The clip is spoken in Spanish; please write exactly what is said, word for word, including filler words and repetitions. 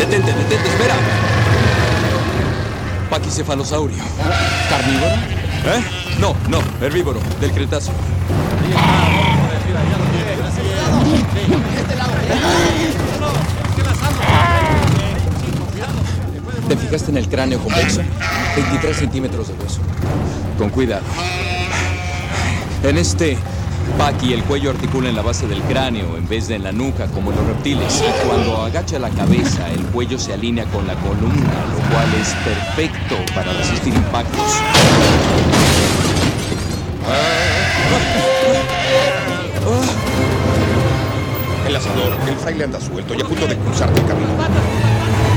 Detente, detente, espera. Paquicefalosaurio. ¿Carnívoro? ¿Eh? No, no, herbívoro, del Cretáceo. ¿Te fijaste en el cráneo convexo? veintitrés centímetros de hueso. Con cuidado. En este Paqui, el cuello articula en la base del cráneo en vez de en la nuca, como en los reptiles. Cuando agacha la cabeza, el cuello se alinea con la columna, lo cual es perfecto para resistir impactos. El asador, el fraile anda suelto y a punto de cruzarte el camino.